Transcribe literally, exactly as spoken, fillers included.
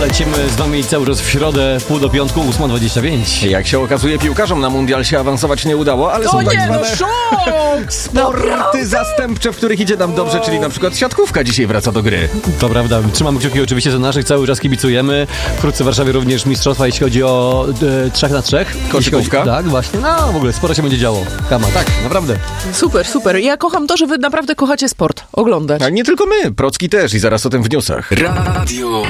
lecimy z wami cały czas w środę, pół do piątku, ósma dwadzieścia pięć. Jak się okazuje, piłkarzom na mundial się awansować nie udało, ale To są tak nie, zwane no szok! sporty zastępcze, w których idzie nam dobrze, czyli na przykład siatkówka dzisiaj wraca do gry. To prawda, trzymamy kciuki oczywiście za naszych, cały czas kibicujemy. Wkrótce w Warszawie również mistrzostwa, jeśli chodzi o e, trzech na trzech. Koszykówka? Chodzi, tak, właśnie, no w ogóle sporo się będzie działo. Kama, tak, naprawdę. Super, super. Ja kocham to, że wy naprawdę kochacie sport oglądać. A nie tylko my, Procki też i zaraz o tym w newsach. Radio